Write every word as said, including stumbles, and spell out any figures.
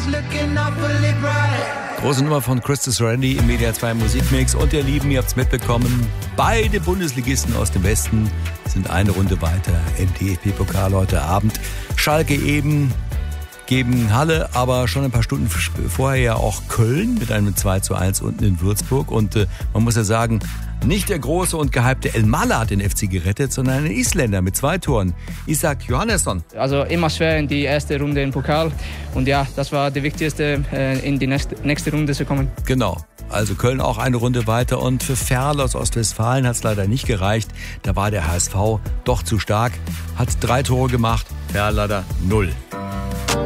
Große Nummer von Christus Randy im Media zwei Musikmix. Und ihr Lieben, ihr habt's mitbekommen, beide Bundesligisten aus dem Westen sind eine Runde weiter im D F B-Pokal heute Abend. Schalke eben gegen Halle, aber schon ein paar Stunden vorher ja auch Köln mit einem zwei zu eins unten in Würzburg. Und äh, man muss ja sagen, nicht der große und gehypte El Mala hat den F C gerettet, sondern ein Isländer mit zwei Toren. Isak Johannesson. Also immer schwer in die erste Runde im Pokal. Und ja, das war die wichtigste, äh, in die nächste, nächste Runde zu kommen. Genau. Also Köln auch eine Runde weiter. Und für Ferl aus Ostwestfalen hat es leider nicht gereicht. Da war der H S V doch zu stark. Hat drei Tore gemacht. Ferl leider null.